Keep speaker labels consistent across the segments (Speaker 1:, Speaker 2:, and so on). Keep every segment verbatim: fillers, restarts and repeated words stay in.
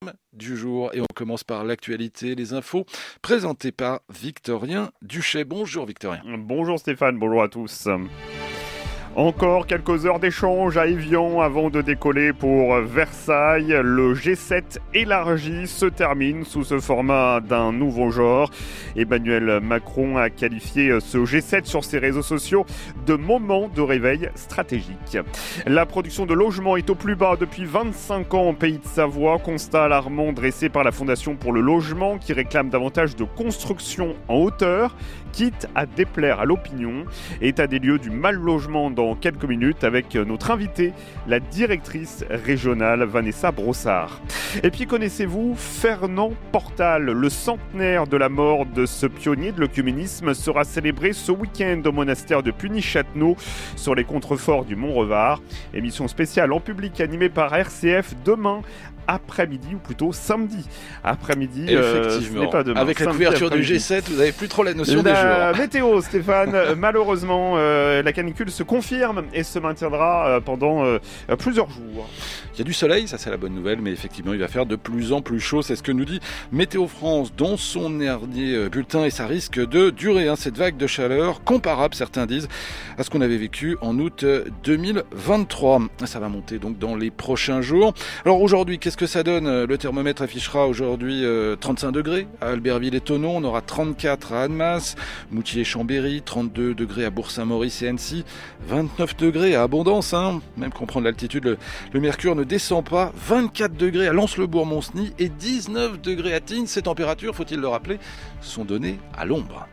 Speaker 1: rythme du jour. Et on commence par l'actualité, les infos, présentées par Victorien Duchet. Bonjour Victorien.
Speaker 2: Bonjour Stéphane, bonjour à tous. Encore quelques heures d'échange à Évian avant de décoller pour Versailles. Le G sept élargi se termine sous ce format d'un nouveau genre. Emmanuel Macron a qualifié ce G sept sur ses réseaux sociaux de moment de réveil stratégique. La production de logements est au plus bas depuis vingt-cinq ans au Pays de Savoie. Constat alarmant dressé par la Fondation pour le logement qui réclame davantage de construction en hauteur, quitte à déplaire à l'opinion. État des lieux du mal logement dans quelques minutes avec notre invitée, la directrice régionale Vanessa Brossard. Et puis connaissez-vous Fernand Portal, le centenaire de la mort de ce pionnier de l'œcuménisme sera célébré ce week-end au monastère de Puny-Châtenot sur les contreforts du Mont-Revard. Émission spéciale en public animée par R C F demain après-midi, ou plutôt samedi après-midi.
Speaker 1: Effectivement, euh, ce n'est pas demain. Avec la couverture du G sept, vous n'avez plus trop la notion
Speaker 2: la
Speaker 1: des jours.
Speaker 2: La météo, Stéphane, malheureusement, euh, la canicule se confirme et se maintiendra euh, pendant euh, plusieurs jours.
Speaker 1: Il y a du soleil, ça c'est la bonne nouvelle, mais effectivement, il va faire de plus en plus chaud. C'est ce que nous dit Météo France dans son dernier bulletin et ça risque de durer, hein, cette vague de chaleur comparable, certains disent, à ce qu'on avait vécu en août deux mille vingt-trois. Ça va monter donc dans les prochains jours. Alors aujourd'hui, qu'est-ce que ça donne ? Le thermomètre affichera aujourd'hui euh, trente-cinq degrés à Albertville et Thonon, on aura trente-quatre à Annemasse, Moutier et Chambéry, trente-deux degrés à Bourg-Saint-Maurice et Annecy, vingt-neuf degrés à Abondance, hein. Même qu'on prend de l'altitude, le, le mercure ne descend pas, vingt-quatre degrés à Lens-le-Bourg-Monceny et dix-neuf degrés à Tignes. Ces températures, faut-il le rappeler, sont données à l'ombre.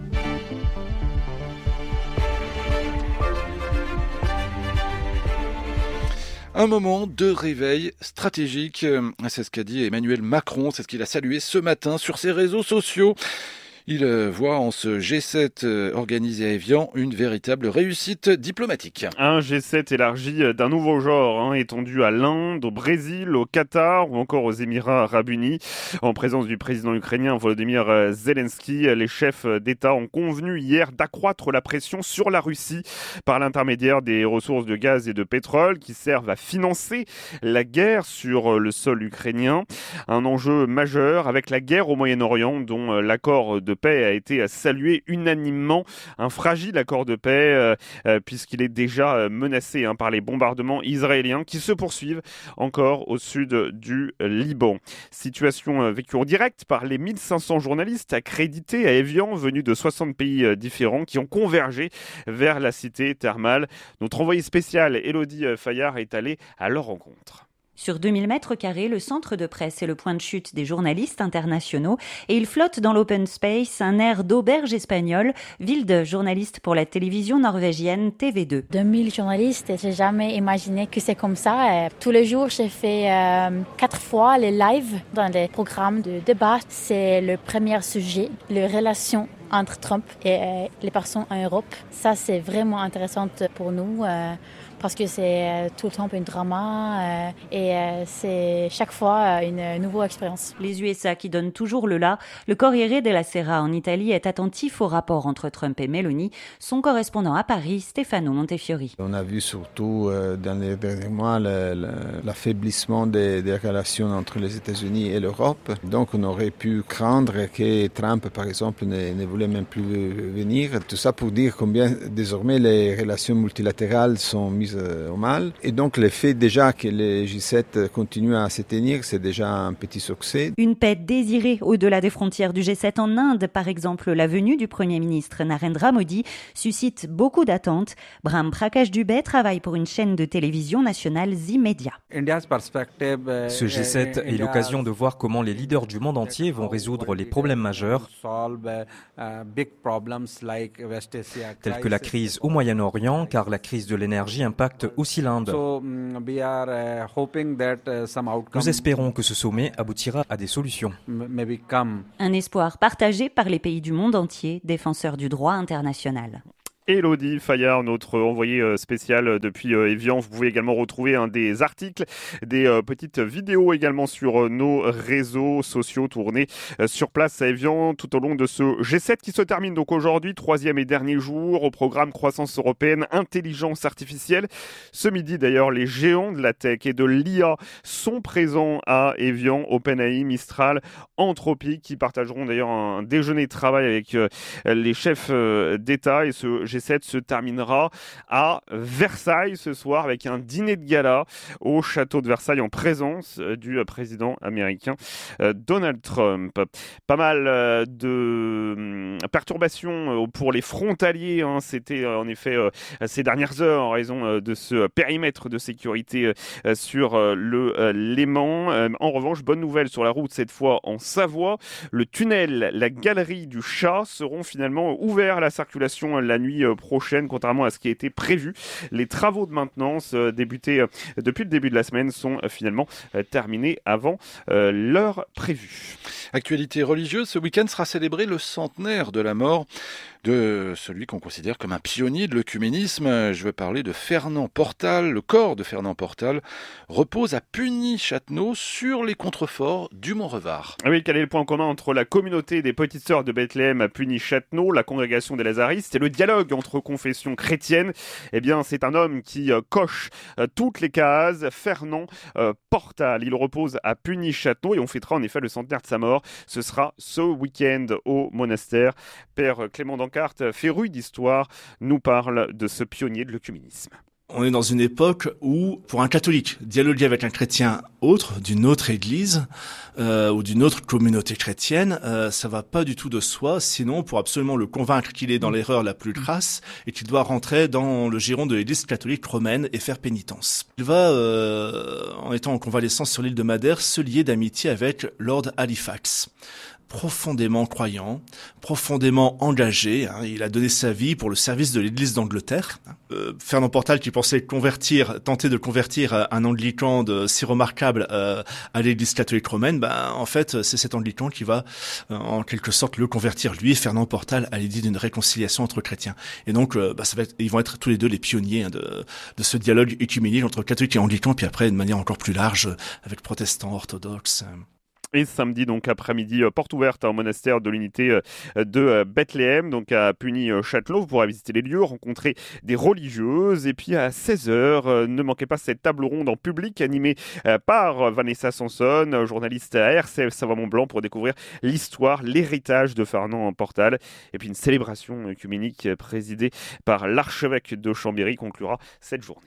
Speaker 1: Un moment de réveil stratégique, c'est ce qu'a dit Emmanuel Macron, c'est ce qu'il a salué ce matin sur ses réseaux sociaux. Il voit en ce G sept organisé à Évian une véritable réussite diplomatique.
Speaker 2: Un G sept élargi d'un nouveau genre, hein, étendu à l'Inde, au Brésil, au Qatar ou encore aux Émirats arabes unis. En présence du président ukrainien Volodymyr Zelensky, les chefs d'État ont convenu hier d'accroître la pression sur la Russie par l'intermédiaire des ressources de gaz et de pétrole qui servent à financer la guerre sur le sol ukrainien. Un enjeu majeur avec la guerre au Moyen-Orient dont l'accord de de paix a été salué unanimement. Un fragile accord de paix euh, euh, puisqu'il est déjà menacé hein, par les bombardements israéliens qui se poursuivent encore au sud du Liban. Situation euh, vécue en direct par les mille cinq cents journalistes accrédités à Évian venus de soixante pays euh, différents qui ont convergé vers la cité thermale. Notre envoyé spécial Élodie Fayard est allée à leur rencontre.
Speaker 3: Sur deux mille mètres carrés, le centre de presse est le point de chute des journalistes internationaux et il flotte dans l'open space un air d'auberge espagnole, ville de journalistes pour la télévision norvégienne T V deux.
Speaker 4: deux mille journalistes, j'ai jamais imaginé que c'est comme ça. Tous les jours, j'ai fait euh, quatre fois les lives dans les programmes de débat. C'est le premier sujet, les relations entre Trump et euh, les personnes en Europe. Ça, c'est vraiment intéressant pour nous. Euh, parce que c'est euh, tout le temps un drama euh, et euh, c'est chaque fois euh, une nouvelle expérience.
Speaker 3: Les U S A qui donnent toujours le là. Le Corriere della Sera en Italie est attentif au rapport entre Trump et Meloni. Son correspondant à Paris, Stefano Montefiori.
Speaker 5: On a vu surtout euh, dans les derniers mois le, le, l'affaiblissement des, des relations entre les États-Unis et l'Europe. Donc on aurait pu craindre que Trump, par exemple, ne, ne voulait même plus venir. Tout ça pour dire combien désormais les relations multilatérales sont mises au mal. Et donc le fait déjà que le G sept continue à se tenir, c'est déjà un petit succès.
Speaker 3: Une paix désirée au-delà des frontières du G sept en Inde, par exemple, la venue du Premier ministre Narendra Modi suscite beaucoup d'attentes. Brahm Prakash Dubey travaille pour une chaîne de télévision nationale Zee Media.
Speaker 6: Ce G sept est l'occasion de voir comment les leaders du monde entier vont résoudre les problèmes majeurs, tels que la crise au Moyen-Orient, car la crise de l'énergie impacte aussi l'Inde. Nous espérons que ce sommet aboutira à des solutions.
Speaker 3: Un espoir partagé par les pays du monde entier, défenseurs du droit international.
Speaker 2: Élodie Fayard, notre envoyée spéciale depuis Évian. Vous pouvez également retrouver hein, des articles, des euh, petites vidéos également sur euh, nos réseaux sociaux tournés euh, sur place à Évian tout au long de ce G sept qui se termine donc aujourd'hui, troisième et dernier jour au programme Croissance européenne, intelligence artificielle. Ce midi d'ailleurs, les géants de la tech et de l'I A sont présents à Évian, OpenAI, Mistral, Anthropic, qui partageront d'ailleurs un déjeuner de travail avec euh, les chefs euh, d'État. Et ce G sept se terminera à Versailles ce soir avec un dîner de gala au château de Versailles en présence du président américain Donald Trump. Pas mal de perturbations pour les frontaliers, hein. C'était en effet ces dernières heures en raison de ce périmètre de sécurité sur le Léman. En revanche, bonne nouvelle sur la route, cette fois en Savoie. Le tunnel, la galerie du Chat seront finalement ouverts à la circulation la nuit prochaine, contrairement à ce qui a été prévu. Les travaux de maintenance euh, débutés euh, depuis le début de la semaine sont euh, finalement euh, terminés avant euh, l'heure prévue.
Speaker 1: Actualité religieuse, ce week-end sera célébré le centenaire de la mort de celui qu'on considère comme un pionnier de l'œcuménisme. Je veux parler de Fernand Portal. Le corps de Fernand Portal repose à Puny-Châtenot sur les contreforts du Mont-Revard.
Speaker 2: Oui, quel est le point commun entre la communauté des Petites Sœurs de Bethléem à Puny-Châtenot, la congrégation des Lazaristes et le dialogue entre confessions chrétiennes? Eh bien, c'est un homme qui euh, coche euh, toutes les cases. Fernand euh, Portal, il repose à Puny-Châtenot et on fêtera en effet le centenaire de sa mort. Ce sera ce week-end au monastère. Père Clément Dancarte, féru d'histoire, nous parle de ce pionnier de l'œcuménisme.
Speaker 7: On est dans une époque où, pour un catholique, dialoguer avec un chrétien autre, d'une autre église euh, ou d'une autre communauté chrétienne, euh, ça va pas du tout de soi. Sinon, pour absolument le convaincre qu'il est dans l'erreur la plus crasse et qu'il doit rentrer dans le giron de l'église catholique romaine et faire pénitence. Il va, euh, en étant en convalescence sur l'île de Madère, se lier d'amitié avec Lord Halifax. Profondément croyant, profondément engagé, hein, il a donné sa vie pour le service de l'Église d'Angleterre. Euh, Fernand Portal, qui pensait convertir, tenter de convertir un anglican de, si remarquable euh, à l'Église catholique romaine, ben en fait c'est cet anglican qui va euh, en quelque sorte le convertir lui, Fernand Portal, à l'idée d'une réconciliation entre chrétiens. Et donc euh, ben, ça va être, ils vont être tous les deux les pionniers hein, de, de ce dialogue œcuménique entre catholiques et anglicans, puis après de manière encore plus large avec protestants, orthodoxes.
Speaker 2: Et samedi, donc après-midi, porte ouverte au monastère de l'unité de Bethléem, donc à Puny-Châtenot. Vous pourrez visiter les lieux, rencontrer des religieuses. Et puis à seize heures, ne manquez pas cette table ronde en public animée par Vanessa Sanson, journaliste à R C F Savoie-Mont-Blanc, pour découvrir l'histoire, l'héritage de Fernand Portal. Et puis une célébration œcuménique présidée par l'archevêque de Chambéry conclura cette journée.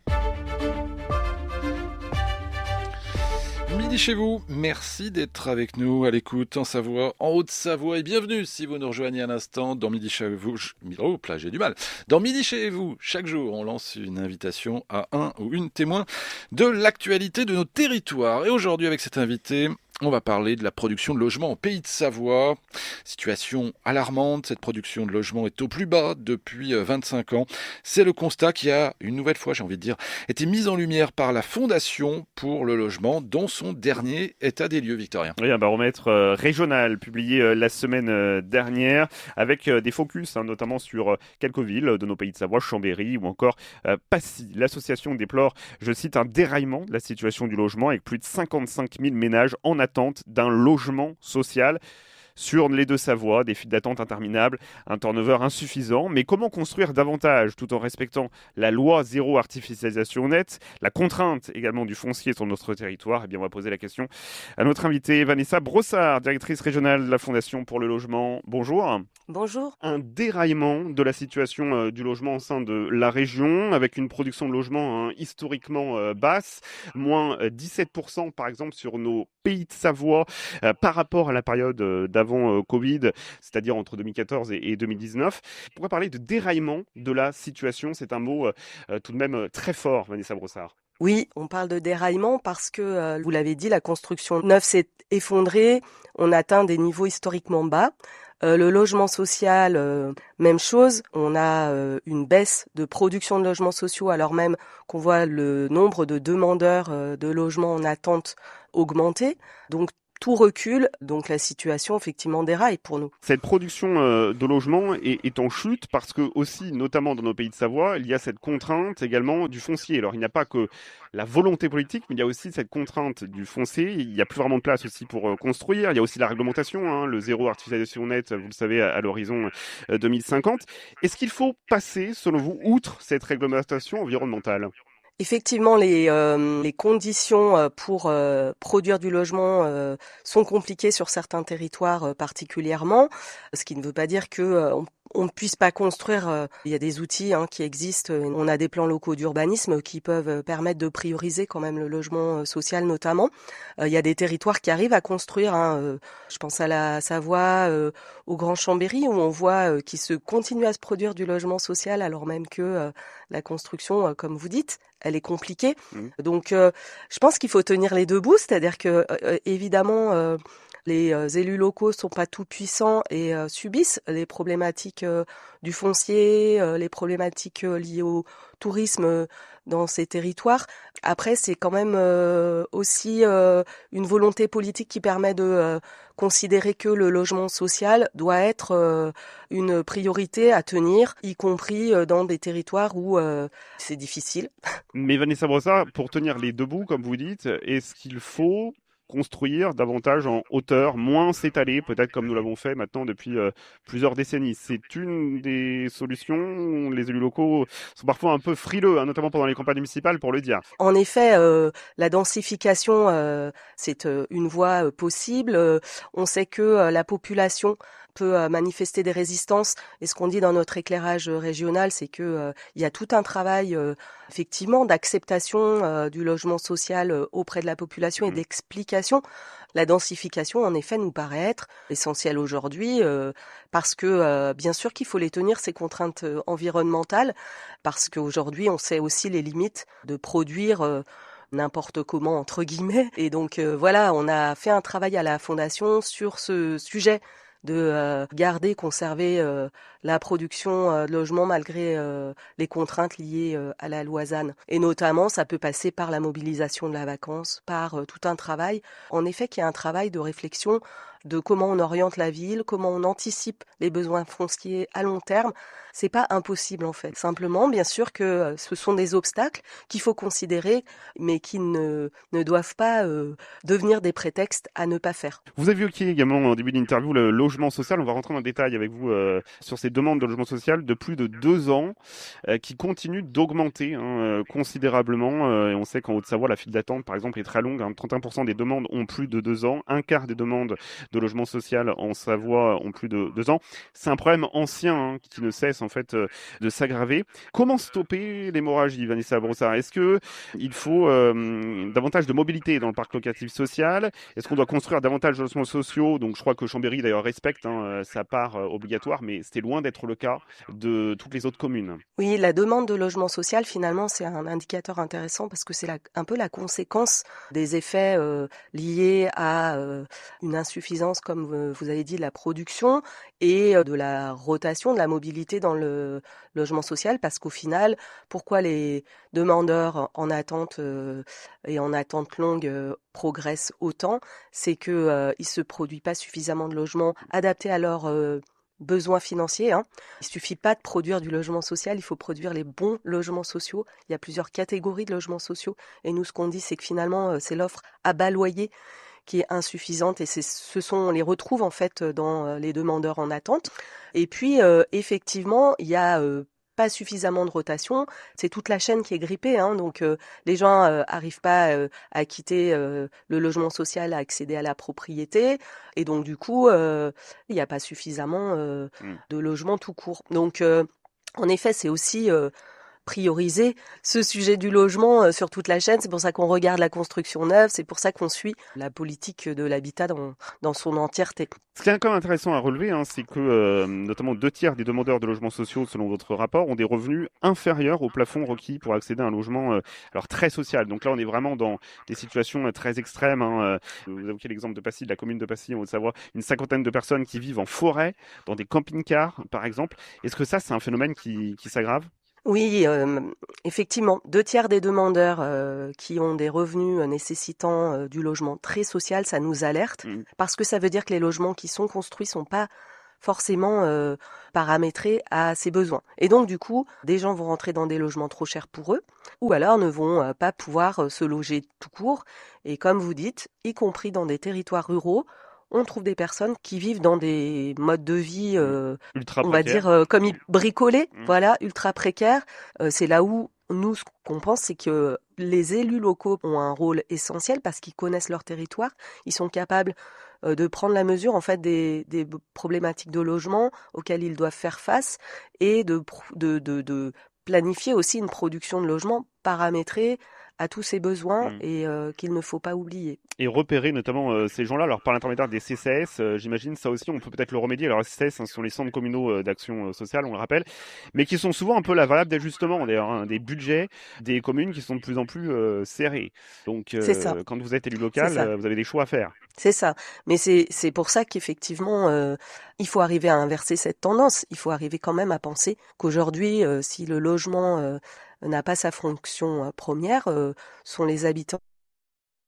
Speaker 1: Midi chez vous, merci d'être avec nous à l'écoute en Savoie, en Haute-Savoie et bienvenue si vous nous rejoignez un instant dans Midi chez vous. Oh, là j'ai du mal. Dans Midi chez vous, chaque jour on lance une invitation à un ou une témoin de l'actualité de nos territoires. Et aujourd'hui avec cet invité, on va parler de la production de logements au Pays de Savoie. Situation alarmante, cette production de logements est au plus bas depuis vingt-cinq ans. C'est le constat qui a, une nouvelle fois j'ai envie de dire, été mis en lumière par la Fondation pour le logement dans son dernier état des lieux, Victorien.
Speaker 2: Oui, un baromètre euh, régional publié euh, la semaine euh, dernière avec euh, des focus hein, notamment sur euh, quelques villes de nos Pays de Savoie, Chambéry ou encore euh, Passy. L'association déplore, je cite, un déraillement de la situation du logement avec plus de cinquante-cinq mille ménages en attente d'un logement social. Sur les deux Savoies, des files d'attente interminables, un turnover insuffisant. Mais comment construire davantage tout en respectant la loi zéro artificialisation nette, la contrainte également du foncier sur notre territoire? Eh bien, on va poser la question à notre invitée Vanessa Brossard, directrice régionale de la Fondation pour le logement. Bonjour.
Speaker 8: Bonjour.
Speaker 2: Un déraillement de la situation euh, du logement au sein de la région, avec une production de logement hein, historiquement euh, basse, moins euh, dix-sept pour cent par exemple sur nos Pays de Savoie euh, par rapport à la période euh, d'avant euh, Covid, c'est-à-dire entre deux mille quatorze et, et deux mille dix-neuf. On pourrait parler de déraillement de la situation, c'est un mot euh, tout de même très fort, Vanessa Brossard.
Speaker 8: Oui, on parle de déraillement parce que, euh, vous l'avez dit, la construction neuve s'est effondrée, on atteint des niveaux historiquement bas. Euh, le logement social, euh, même chose, on a euh, une baisse de production de logements sociaux alors même qu'on voit le nombre de demandeurs euh, de logements en attente augmenter. Donc tout recule, donc la situation effectivement déraille pour nous.
Speaker 2: Cette production euh, de logements est, est en chute parce que aussi, notamment dans nos pays de Savoie, il y a cette contrainte également du foncier. Alors il n'y a pas que la volonté politique, mais il y a aussi cette contrainte du foncier. Il n'y a plus vraiment de place aussi pour euh, construire. Il y a aussi la réglementation, hein, le zéro artificialisation nette, vous le savez, à, à l'horizon euh, deux mille cinquante. Est-ce qu'il faut passer, selon vous, outre cette réglementation environnementale ?
Speaker 8: Effectivement, les, euh, les conditions pour euh, produire du logement euh, sont compliquées sur certains territoires euh, particulièrement, ce qui ne veut pas dire que euh, on on ne puisse pas construire. Euh, il y a des outils hein, qui existent. On a des plans locaux d'urbanisme qui peuvent permettre de prioriser quand même le logement social notamment. Euh, il y a des territoires qui arrivent à construire. Hein, euh, je pense à la Savoie, euh, au Grand Chambéry, où on voit euh, qu'il se continue à se produire du logement social alors même que euh, la construction, euh, comme vous dites, elle est compliquée. Mmh. Donc, euh, je pense qu'il faut tenir les deux bouts, c'est-à-dire que euh, évidemment. Euh, Les euh, élus locaux sont pas tout puissants et euh, subissent les problématiques euh, du foncier, euh, les problématiques euh, liées au tourisme euh, dans ces territoires. Après, c'est quand même euh, aussi euh, une volonté politique qui permet de euh, considérer que le logement social doit être euh, une priorité à tenir, y compris euh, dans des territoires où euh, c'est difficile.
Speaker 2: Mais Vanessa Brossard, pour tenir les deux bouts, comme vous dites, est-ce qu'il faut construire davantage en hauteur, moins s'étaler, peut-être comme nous l'avons fait maintenant depuis euh, plusieurs décennies. C'est une des solutions. Les élus locaux sont parfois un peu frileux, hein, notamment pendant les campagnes municipales, pour le dire.
Speaker 8: En effet, euh, la densification, euh, c'est euh, une voie euh, possible. Euh, on sait que euh, la population peut euh, manifester des résistances. Et ce qu'on dit dans notre éclairage régional, c'est que euh, il y a tout un travail euh, effectivement d'acceptation euh, du logement social euh, auprès de la population et d'explication. La densification, en effet, nous paraît être essentielle aujourd'hui euh, parce que euh, bien sûr qu'il faut les tenir, ces contraintes euh, environnementales, parce qu'aujourd'hui, on sait aussi les limites de produire euh, n'importe comment, entre guillemets. Et donc euh, voilà, on a fait un travail à la Fondation sur ce sujet de euh, garder, conserver euh, la production euh, de logements malgré euh, les contraintes liées euh, à la loi Z A N. Et notamment, ça peut passer par la mobilisation de la vacance, par euh, tout un travail. En effet, qu'il y a un travail de réflexion de comment on oriente la ville, comment on anticipe les besoins fonciers à long terme. C'est pas impossible en fait. Simplement, bien sûr que ce sont des obstacles qu'il faut considérer, mais qui ne, ne doivent pas euh, devenir des prétextes à ne pas faire.
Speaker 2: Vous avez évoqué également en début d'interview le logement social. On va rentrer dans le détail avec vous euh, sur ces demandes de logement social de plus de deux ans euh, qui continuent d'augmenter hein, euh, considérablement. Euh, et on sait qu'en Haute-Savoie, la file d'attente, par exemple, est très longue. Hein. trente et un pour cent des demandes ont plus de deux ans. Un quart des demandes de logement social en Savoie ont plus de deux ans. C'est un problème ancien hein, qui ne cesse en fait euh, de s'aggraver. Comment stopper l'hémorragie, Vanessa Brossard ? Est-ce que il faut euh, davantage de mobilité dans le parc locatif social ? Est-ce qu'on doit construire davantage de logements sociaux ? Donc je crois que Chambéry d'ailleurs respecte hein, sa part euh, obligatoire, mais c'était loin d'être le cas de toutes les autres communes.
Speaker 8: Oui, la demande de logement social finalement c'est un indicateur intéressant parce que c'est la, un peu la conséquence des effets euh, liés à euh, une insuffisance, comme vous avez dit, de la production et de la rotation, de la mobilité dans le logement social, parce qu'au final, pourquoi les demandeurs en attente euh, et en attente longue euh, progressent autant, c'est que euh, il se produit pas suffisamment de logements adaptés à leurs euh, besoins financiers. Hein. Il suffit pas de produire du logement social, il faut produire les bons logements sociaux. Il y a plusieurs catégories de logements sociaux, et nous, ce qu'on dit, c'est que finalement, euh, c'est l'offre à bas loyer qui est insuffisante, et c'est, ce sont, on les retrouve en fait dans les demandeurs en attente. Et puis euh, effectivement, il y a euh, pas suffisamment de rotation, c'est toute la chaîne qui est grippée, hein, donc euh, les gens euh, arrivent pas euh, à quitter euh, le logement social, à accéder à la propriété, et donc du coup, euh, il n'y a pas suffisamment euh, mmh. de logements tout court. Donc euh, en effet, c'est aussi euh, prioriser ce sujet du logement euh, sur toute la chaîne. C'est pour ça qu'on regarde la construction neuve, c'est pour ça qu'on suit la politique de l'habitat dans, dans son entièreté.
Speaker 2: Ce qui est quand même intéressant à relever, hein, c'est que euh, notamment deux tiers des demandeurs de logements sociaux, selon votre rapport, ont des revenus inférieurs au plafond requis pour accéder à un logement euh, alors très social. Donc là, on est vraiment dans des situations euh, très extrêmes. Hein. Vous évoquez l'exemple de Passy, de la commune de Passy, en Haute-Savoie, une cinquantaine de personnes qui vivent en forêt, dans des camping-cars, par exemple. Est-ce que ça, c'est un phénomène qui, qui s'aggrave ?
Speaker 8: Oui, euh, effectivement, deux tiers des demandeurs euh, qui ont des revenus nécessitant euh, du logement très social, ça nous alerte, mmh. parce que ça veut dire que les logements qui sont construits sont pas forcément euh, paramétrés à ses besoins. Et donc, du coup, des gens vont rentrer dans des logements trop chers pour eux, ou alors ne vont euh, pas pouvoir euh, se loger tout court. Et comme vous dites, y compris dans des territoires ruraux, on trouve des personnes qui vivent dans des modes de vie, euh,
Speaker 2: ultra
Speaker 8: on va dire, euh, comme ils bricolaient, mmh. voilà, ultra précaires. Euh, c'est là où nous, ce qu'on pense, c'est que les élus locaux ont un rôle essentiel parce qu'ils connaissent leur territoire. Ils sont capables euh, de prendre la mesure, en fait, des, des problématiques de logement auxquelles ils doivent faire face et de, de, de, de planifier aussi une production de logement paramétrée à tous ces besoins mmh. et euh, qu'il ne faut pas oublier.
Speaker 2: Et repérer notamment euh, ces gens-là, alors par l'intermédiaire des C C S, euh, j'imagine ça aussi, on peut peut-être le remédier. Alors les C C S, hein, ce sont les centres communaux euh, d'action euh, sociale, on le rappelle, mais qui sont souvent un peu la variable d'ajustement, d'ailleurs, hein, des budgets des communes qui sont de plus en plus euh, serrés. Donc euh, quand vous êtes élu local, euh, vous avez des choix à faire.
Speaker 8: C'est ça, mais c'est c'est pour ça qu'effectivement, euh, il faut arriver à inverser cette tendance. Il faut arriver quand même à penser qu'aujourd'hui, euh, si le logement euh, n'a pas sa fonction euh, première, euh, sont les habitants